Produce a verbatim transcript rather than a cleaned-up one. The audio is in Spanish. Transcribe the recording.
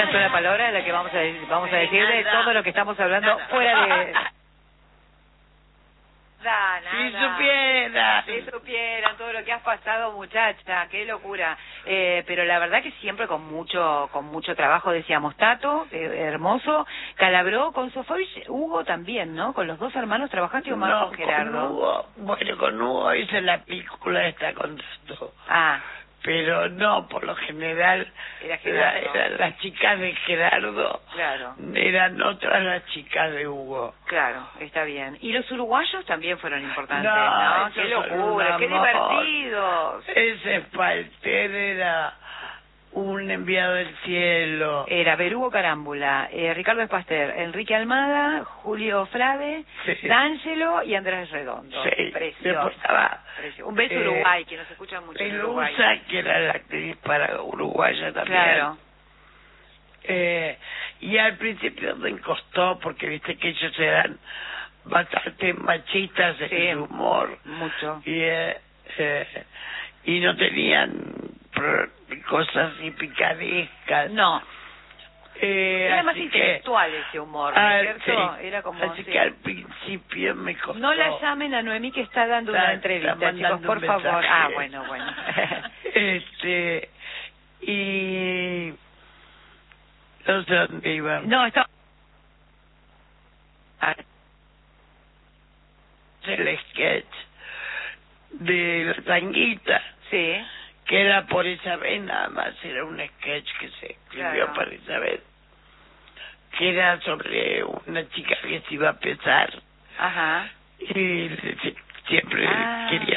una sola palabra la que vamos a decir, vamos a decir de todo lo que estamos hablando Nada. fuera de... Nada, Si nada. supieran. Si supieran todo lo que has pasado, muchacha, qué locura. Eh, pero la verdad que siempre con mucho con mucho trabajo, decíamos, Tato, eh, hermoso, Calabró, con Sofovich, Hugo también, ¿no? Con los dos hermanos trabajaste o más No, con Gerardo. con Hugo, bueno, con Hugo hice la película esta con Tato. Ah, Pero no, por lo general, Era Gerardo. la- eran las chicas de Gerardo, claro, eran otras las chicas de Hugo. claro, está bien. Y los uruguayos también fueron importantes, No, ¿no? esos Qué son locura, un qué amor. divertidos. Ese Palter era un enviado del cielo. Era Berugo Carámbula, eh, Ricardo Espaster, Enrique Almada, Julio Frade, Sí. D'Angelo y Andrés Redondo. Sí, Precioso. después estaba Precioso. Un beso eh, Uruguay, que nos escucha mucho en Uruguay. Pelusa, que era la actriz para uruguaya también. Claro. Eh, y al principio me costó, porque viste que ellos eran bastante machistas en Sí, su humor. mucho. Y, eh, eh, y no tenían pro- cosas así picarescas. No, Eh, era más así intelectual que, ese humor, ¿no ah, es cierto? sí. Era como... Así sí. que al principio me costó. No la llamen a Noemí que está dando Está- una está entrevista, mandando chicos, por un favor. mensaje. Ah, bueno, bueno. este y no sé dónde iba. No, está... Ah, el sketch de la tanguita, Sí, que era por esa vez nada más, era un sketch que se escribió Claro. para esa vez, que era sobre una chica que se iba a pesar ajá. y siempre Ah. quería